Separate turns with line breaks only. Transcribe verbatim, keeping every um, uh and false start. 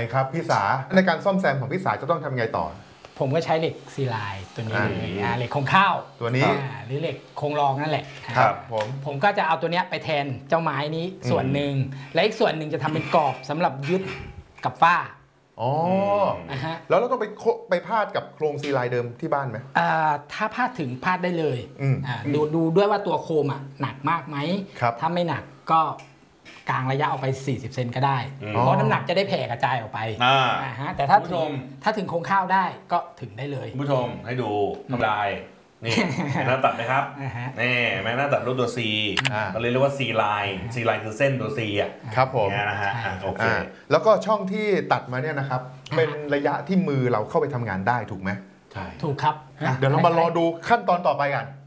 ครับพี่สาในการซ่อมแซมของพี่สาจะต้องทำไงต่อ
ผมก็ใช้เหล็กซีไลน์ตัวนี้เหล็กโครงข้าว
ตัวนี้
หรือเหล็กโครงรองนั่นแหละ
ครับผม
ผมก็จะเอาตัวนี้ไปแทนเจ้าไม้นี้ส่วนหนึ่งและอีกส่วนหนึ่งจะทำเป็นกรอบสำหรับยึดกับฝ้า
อ๋อแล้วเราต้องไปไปพาดกับโครงซีไลน์เดิมที่บ้านไหม
ถ้าพาดถึงพาดได้เลยดูดูด้วยว่าตัวโคมอ่ะหนักมากไหมถ้าไม่หนักก็กลางระยะออกไปสี่สิบเซนก็ได้เพราะน้ำหนักจะได้แผ่กระจายออกไปแต่ถ้าถึงถ้าถึงโครงข้าวได้ก็ถึงได้เลย
ผู้ชมให้ดูทำลายนี่หน้าตัดไหมครับนี่แม่หน้าตัดรูปตัว C เราเรียกว่า C line C line คือเส้นตัว C อ่ะ
ครับผม
นะฮะโอเค
แล้วก็ช่องที่ตัดมาเนี่ยนะครับเป็นระยะที่มือเราเข้าไปทำงานได้ถูกไหม
ใช่ถูกครับ
เดี๋ยวเรามารอดูขั้นตอนต่อไปกัน